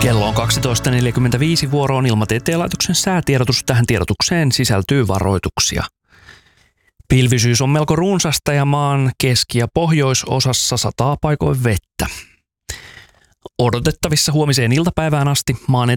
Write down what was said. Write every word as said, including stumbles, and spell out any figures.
Kello on kaksitoista neljäkymmentäviisi, vuoro on Ilmatieteen laitoksen säätiedotus. Tähän tiedotukseen sisältyy varoituksia. Pilvisyys on melko runsasta ja maan keski- ja pohjoisosassa sataa paikoin vettä. Odotettavissa huomiseen iltapäivään asti maan